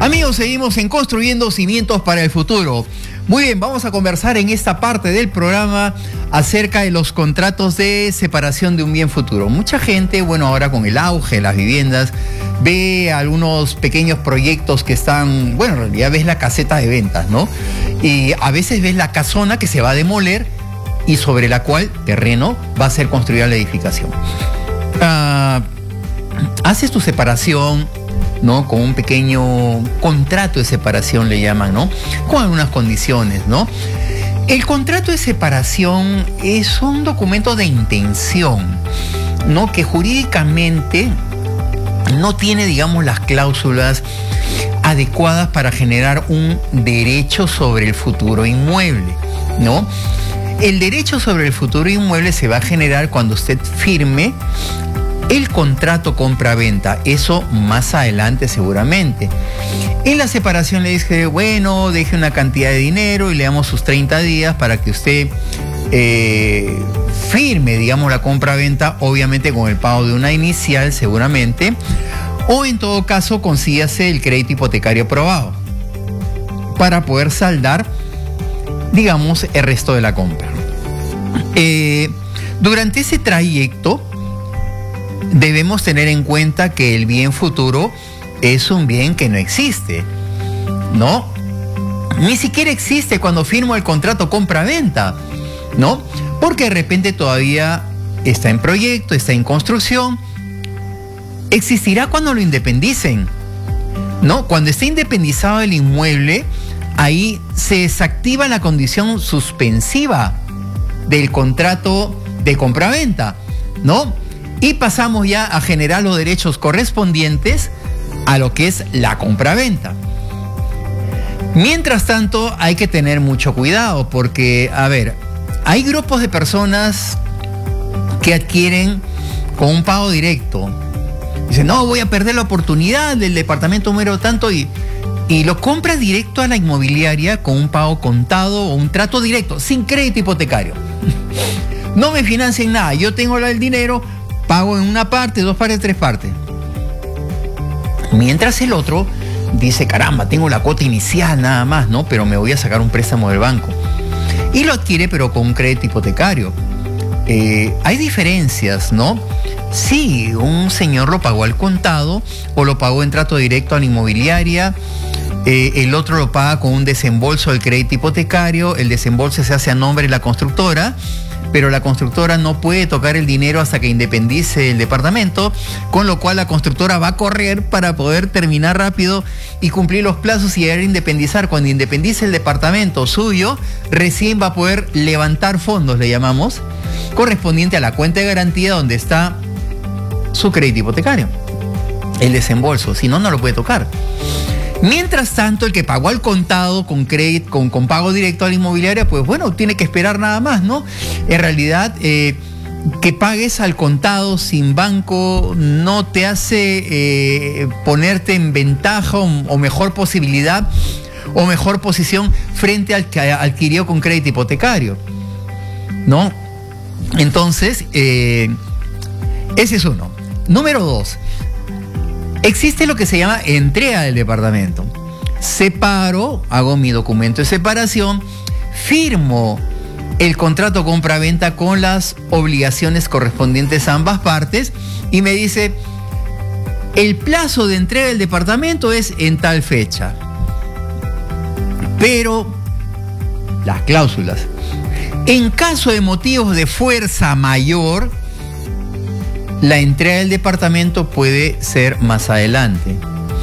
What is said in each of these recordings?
Amigos, seguimos en Construyendo Cimientos para el Futuro. Muy bien, vamos a conversar en esta parte del programa acerca de los contratos de separación de un bien futuro. Mucha gente, bueno, ahora con el auge de las viviendas, ve algunos pequeños proyectos que están, bueno, en realidad ves la caseta de ventas, ¿no? Y a veces ves la casona que se va a demoler y sobre la cual terreno va a ser construida la edificación. Haces tu separación, ¿no? Con un pequeño contrato de separación le llaman, ¿no? Con algunas condiciones, ¿no? El contrato de separación es un documento de intención, ¿no? Que jurídicamente no tiene, digamos, las cláusulas adecuadas para generar un derecho sobre el futuro inmueble, ¿no? El derecho sobre el futuro inmueble se va a generar cuando usted firme el contrato compra-venta, eso más adelante seguramente. En la separación le dice, bueno, deje una cantidad de dinero y le damos sus 30 días para que usted firme, digamos, la compra-venta, obviamente con el pago de una inicial seguramente, o en todo caso consígase el crédito hipotecario aprobado para poder saldar, digamos, el resto de la compra. Durante ese trayecto debemos tener en cuenta que el bien futuro es un bien que no existe, ¿no? Ni siquiera existe cuando firmo el contrato compra-venta, ¿no? Porque de repente todavía está en proyecto, está en construcción. Existirá cuando lo independicen, ¿no? Cuando esté independizado el inmueble, ahí se desactiva la condición suspensiva del contrato de compra-venta, ¿no? Y pasamos ya a generar los derechos correspondientes a lo que es la compra-venta. Mientras tanto, hay que tener mucho cuidado porque, a ver, hay grupos de personas que adquieren con un pago directo. Dicen, no, voy a perder la oportunidad del departamento número tanto y lo compras directo a la inmobiliaria con un pago contado o un trato directo, sin crédito hipotecario. No me financien nada, yo tengo el dinero, pago en una parte, dos partes, tres partes. Mientras el otro dice, caramba, tengo la cuota inicial nada más, ¿no? Pero me voy a sacar un préstamo del banco. Y lo adquiere, pero con un crédito hipotecario. Hay diferencias, ¿no? Sí, un señor lo pagó al contado o lo pagó en trato directo a la inmobiliaria. El otro lo paga con un desembolso del crédito hipotecario. El desembolso se hace a nombre de la constructora, pero la constructora no puede tocar el dinero hasta que independice el departamento, con lo cual la constructora va a correr para poder terminar rápido y cumplir los plazos y llegar a independizar. Cuando independice el departamento suyo, recién va a poder levantar fondos, le llamamos, correspondiente a la cuenta de garantía donde está su crédito hipotecario, el desembolso, si no, no lo puede tocar. Mientras tanto, el que pagó al contado con crédito, con pago directo a la inmobiliaria, pues bueno, tiene que esperar nada más, ¿no? En realidad, que pagues al contado sin banco no te hace ponerte en ventaja o mejor posibilidad o mejor posición frente al que adquirió con crédito hipotecario, ¿no? Entonces, ese es uno. Número 2. Existe lo que se llama entrega del departamento. Separo, hago mi documento de separación, firmo el contrato compra-venta con las obligaciones correspondientes a ambas partes y me dice, el plazo de entrega del departamento es en tal fecha. Pero las cláusulas. En caso de motivos de fuerza mayor, la entrega del departamento puede ser más adelante.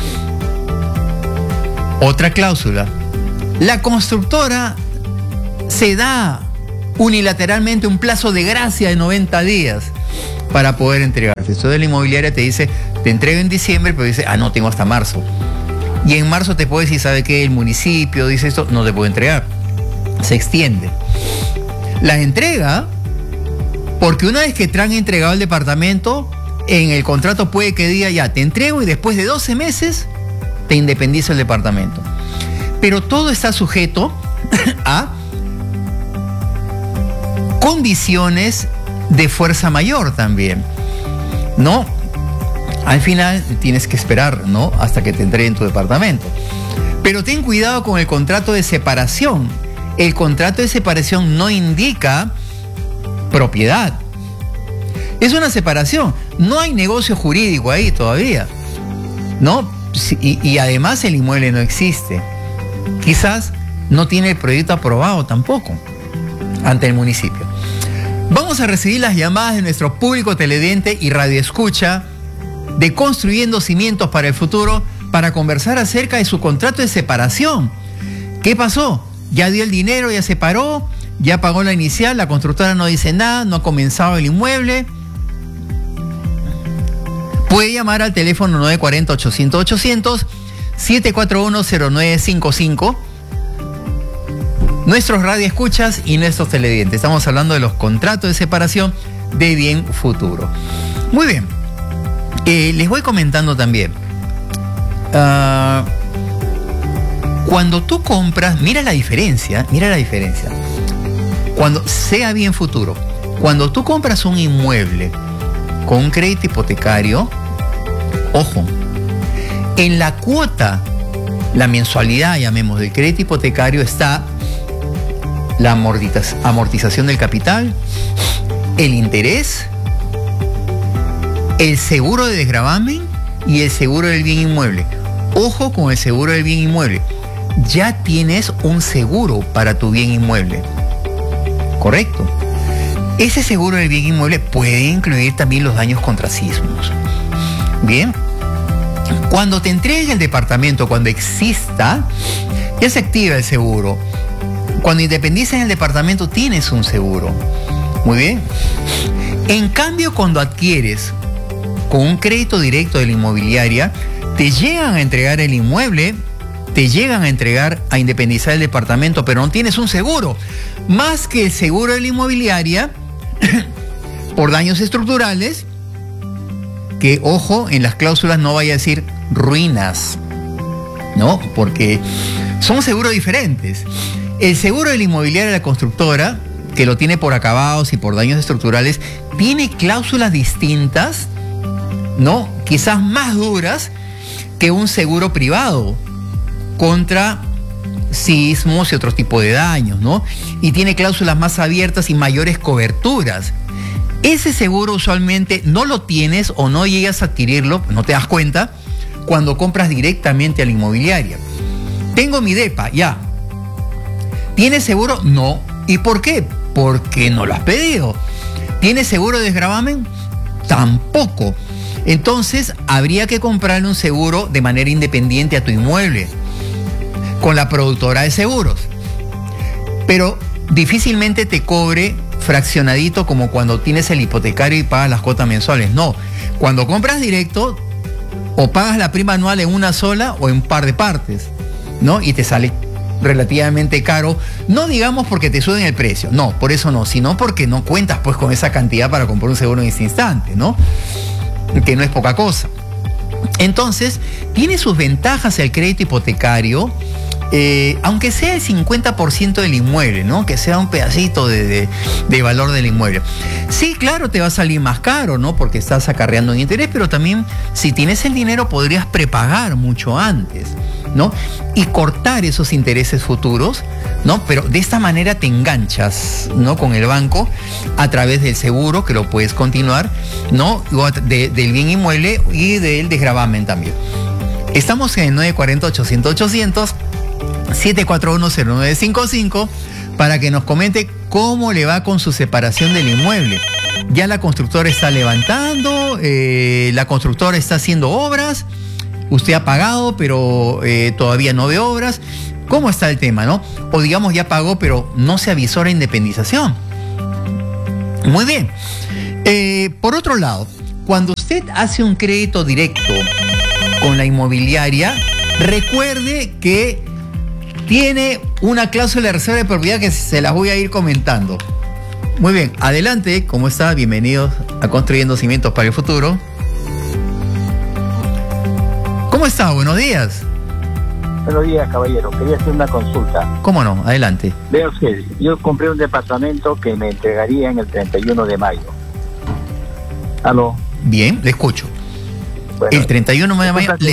Otra cláusula. La constructora se da unilateralmente un plazo de gracia de 90 días para poder entregarte. Esto de la inmobiliaria te dice, te entrego en diciembre, pero dice, no, tengo hasta marzo. Y en marzo te puede decir, ¿sabe qué? El municipio dice esto, no te puede entregar. Se extiende. La entrega, porque una vez que te han entregado el departamento, en el contrato puede que diga ya, te entrego y después de 12 meses te independiza el departamento. Pero todo está sujeto a condiciones de fuerza mayor también, ¿no? al final tienes que esperar, ¿no?, hasta que te entreguen tu departamento. Pero ten cuidado con el contrato de separación. El contrato de separación no indica propiedad. Es una separación. No hay negocio jurídico ahí todavía, ¿no? Y además el inmueble no existe. Quizás no tiene el proyecto aprobado tampoco ante el municipio. Vamos a recibir las llamadas de nuestro público televidente y radioescucha de Construyendo Cimientos para el Futuro para conversar acerca de su contrato de separación. ¿Qué pasó? Ya dio el dinero, ya se paró, ya pagó la inicial, la constructora no dice nada, no ha comenzado el inmueble. Puede llamar al teléfono 940-800-800, 741-0955. Nuestros radioescuchas y nuestros televidentes. Estamos hablando de los contratos de separación de bien futuro. Muy bien. Les voy comentando también. Cuando tú compras, mira la diferencia. Cuando sea bien futuro, cuando tú compras un inmueble con un crédito hipotecario, ojo, en la cuota, la mensualidad, llamemos, del crédito hipotecario está la amortización del capital, el interés, el seguro de desgravamen y el seguro del bien inmueble. Ojo con el seguro del bien inmueble. Ya tienes un seguro para tu bien inmueble. ¿Correcto? Ese seguro del bien inmueble puede incluir también los daños contra sismos. Bien. Cuando te entreguen el departamento, cuando exista, ya se activa el seguro. Cuando independices el departamento, tienes un seguro. Muy bien. En cambio, cuando adquieres con un crédito directo de la inmobiliaria, te llegan a entregar el inmueble, te llegan a entregar a independizar el departamento, pero no tienes un seguro. Más que el seguro de la inmobiliaria por daños estructurales, que, ojo, en las cláusulas no vaya a decir ruinas, ¿no? Porque son seguros diferentes. El seguro de la inmobiliaria de la constructora, que lo tiene por acabados y por daños estructurales, tiene cláusulas distintas, ¿no? Quizás más duras que un seguro privado contra sismos y otro tipo de daños, ¿no? Y tiene cláusulas más abiertas y mayores coberturas. Ese seguro usualmente no lo tienes o no llegas a adquirirlo, no te das cuenta, cuando compras directamente a la inmobiliaria. Tengo mi depa, ya. ¿Tienes seguro? No. ¿Y por qué? Porque no lo has pedido. ¿Tienes seguro de desgravamen? Tampoco. Entonces, habría que comprarle un seguro de manera independiente a tu inmueble, con la productora de seguros. Pero difícilmente te cobre fraccionadito como cuando tienes el hipotecario y pagas las cuotas mensuales. No. Cuando compras directo, o pagas la prima anual en una sola o en un par de partes, ¿no? Y te sale relativamente caro, no digamos porque te suben el precio, no, por eso no, sino porque no cuentas pues con esa cantidad para comprar un seguro en ese instante, ¿no? Que no es poca cosa. Entonces, tiene sus ventajas el crédito hipotecario, aunque sea el 50% del inmueble, ¿no? Que sea un pedacito de valor del inmueble. Sí, claro, te va a salir más caro, ¿no? Porque estás acarreando un interés, pero también si tienes el dinero podrías prepagar mucho antes, ¿no? Y cortar esos intereses futuros, ¿no? Pero de esta manera te enganchas, ¿no? Con el banco a través del seguro, que lo puedes continuar, ¿no? Del bien inmueble y del desgravamen también. Estamos en el 940-800-800, 741-0955, para que nos comente cómo le va con su separación del inmueble. Ya la constructora está levantando, la constructora está haciendo obras, usted ha pagado, pero todavía no ve obras. ¿Cómo está el tema, no? O digamos, ya pagó, pero no se avisó la independización. Muy bien. Por otro lado, cuando usted hace un crédito directo con la inmobiliaria, recuerde que tiene una cláusula de reserva de propiedad que se las voy a ir comentando. Muy bien, adelante, ¿cómo está? Bienvenidos a Construyendo Cimientos para el Futuro. ¿Cómo está? Buenos días. Buenos días, caballero. Quería hacer una consulta. ¿Cómo no? Adelante. Vea usted, yo compré un departamento que me entregarían el 31 de mayo. ¿Aló? Bien, le escucho. Bueno, el 31 de mayo